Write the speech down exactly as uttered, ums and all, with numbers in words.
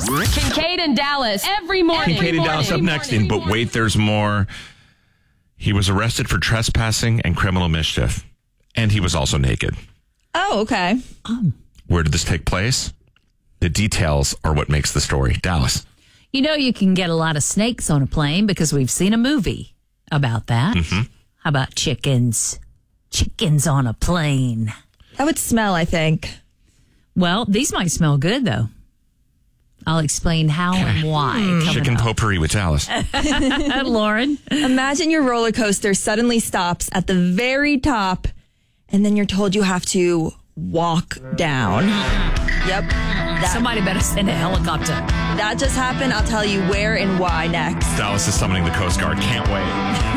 Kincaid and Dallas every morning. Kincaid and Dallas up next in But Wait, There's More. He was arrested for trespassing and criminal mischief. And he was also naked. Oh, okay. Um, Where did this take place? The details are what makes the story. Dallas. You know, you can get a lot of snakes on a plane because we've seen a movie about that. Mm-hmm. How about chickens? Chickens on a plane. That would smell, I think. Well, these might smell good, though. I'll explain how and why. Mm. Chicken up. potpourri with Dallas. Lauren. Imagine your roller coaster suddenly stops at the very top, and then you're told you have to walk down. Yep. That, Somebody better send a helicopter. That just happened. I'll tell you where and why next. Dallas is summoning the Coast Guard. Can't wait.